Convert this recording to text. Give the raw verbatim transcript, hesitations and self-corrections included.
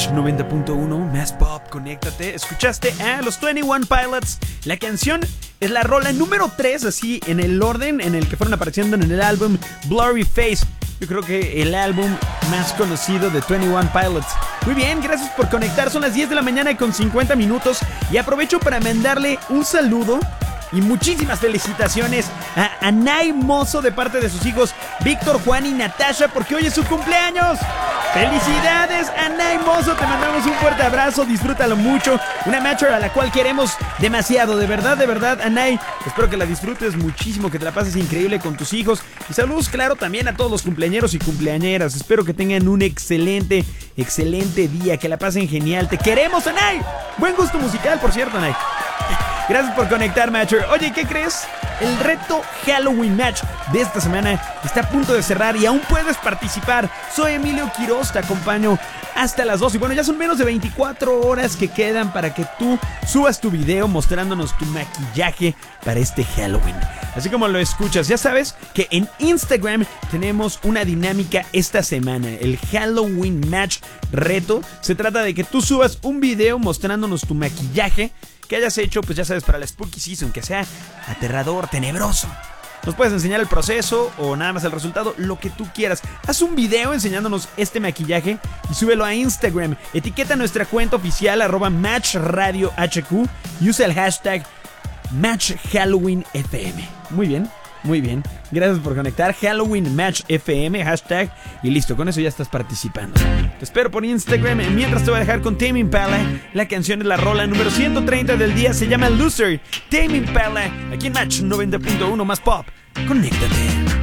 Match noventa punto uno, Más Pop, conéctate. Escuchaste a los veintiuno Pilots. La canción es la rola número tres, así en el orden en el que fueron apareciendo en el álbum Blurry Face. Yo creo que el álbum más conocido de veintiuno Pilots. Muy bien, gracias por conectar. Son las diez de la mañana con cincuenta minutos. Y aprovecho para mandarle un saludo y muchísimas felicitaciones a Anay Mozo de parte de sus hijos Víctor, Juan y Natasha, porque hoy es su cumpleaños. ¡Felicidades, Anay Mozo! Te mandamos un fuerte abrazo, disfrútalo mucho. Una matcher a la cual queremos demasiado, de verdad, de verdad, Anay. Espero que la disfrutes muchísimo, que te la pases increíble con tus hijos. Y saludos, claro, también a todos los cumpleañeros y cumpleañeras. Espero que tengan un excelente, excelente día, que la pasen genial. ¡Te queremos, Anay! Buen gusto musical, por cierto, Anay. Gracias por conectar, Matcher. Oye, ¿qué crees? El reto Halloween Match de esta semana está a punto de cerrar y aún puedes participar. Soy Emilio Quiroz, te acompaño hasta las dos. Y bueno, ya son menos de veinticuatro horas que quedan para que tú subas tu video mostrándonos tu maquillaje para este Halloween. Así como lo escuchas, ya sabes que en Instagram tenemos una dinámica esta semana. El Halloween Match reto se trata de que tú subas un video mostrándonos tu maquillaje que hayas hecho, pues ya sabes, para la Spooky Season, que sea aterrador, tenebroso. Nos puedes enseñar el proceso o nada más el resultado, lo que tú quieras. Haz un video enseñándonos este maquillaje y súbelo a Instagram. Etiqueta nuestra cuenta oficial, arroba MatchRadioHQ, y usa el hashtag MatchHalloweenFM. Muy bien. Muy bien, gracias por conectar. Halloween Match F M, hashtag, y listo, con eso ya estás participando. Te espero por Instagram. Mientras te voy a dejar con Tame Impala. La canción de la rola número ciento treinta del día se llama Loser. Tame Impala, aquí en Match noventa punto uno Más Pop. Conéctate.